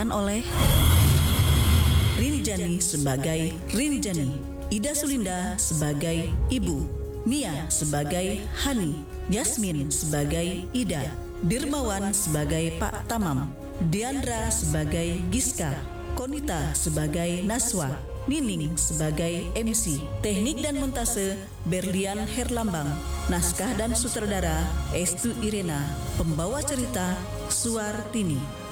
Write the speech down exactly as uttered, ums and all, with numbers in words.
diperankan oleh Rini Jani sebagai Rini Jani, Ida Sulinda sebagai Ibu, Mia sebagai Hani, Yasmin sebagai Ida, Dirmawan sebagai Pak Tamam, Diandra sebagai Giska, Konita sebagai Naswa, Nining sebagai M C. Teknik dan montase Berlian Herlambang. Naskah dan sutradara Estu Irena. Pembawa cerita Suartini.